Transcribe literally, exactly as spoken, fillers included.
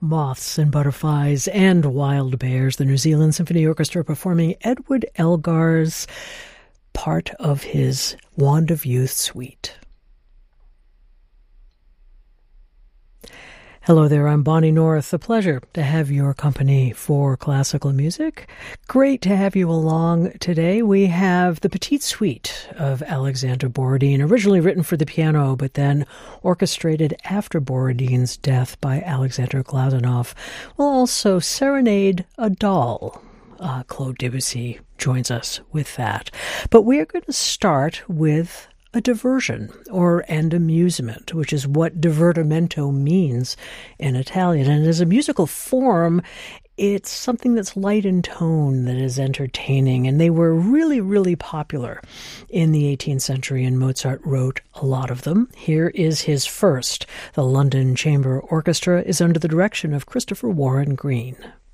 Moths and Butterflies and Wild Bears, the New Zealand Symphony Orchestra performing Edward Elgar's part of his Wand of Youth suite. Hello there, I'm Bonnie North. A pleasure to have your company for classical music. Great to have you along today. We have the Petite Suite of Alexander Borodin, originally written for the piano, but then orchestrated after Borodin's death by Alexander Glazunov. We'll also serenade a doll. Uh, Claude Debussy joins us with that. But we're going to start with a diversion or and amusement, which is what divertimento means in Italian. And as a musical form, it's something that's light in tone, that is entertaining. And they were really, really popular in the eighteenth century, and Mozart wrote a lot of them. Here is his first. The London Chamber Orchestra is under the direction of Christopher Warren Green.